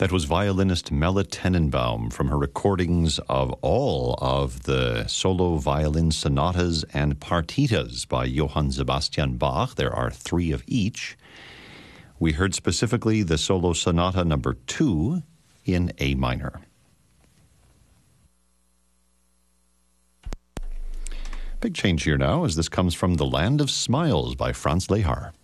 That was violinist Melle Tenenbaum from her recordings of all of the solo violin sonatas and partitas by Johann Sebastian Bach. There are 3 of each. We heard specifically the solo sonata number 2 in A minor. Big change here now, as this comes from The Land of Smiles by Franz Lehár.